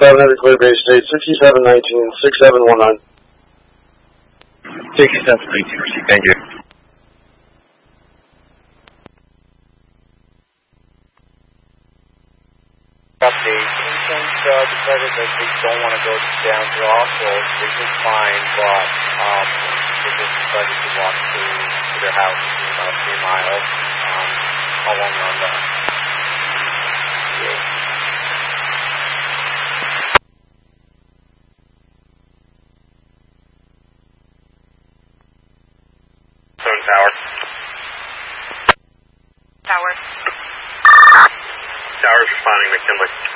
7 at the clear base state, 6719, 6719. 6719, thank you. Update. Since decided that they don't want to go down to the hospital, which is fine, but they just decided to walk to their house, which is about 3 miles. How long on that? Yeah. Tower. Tower. Tower's responding, McKinley.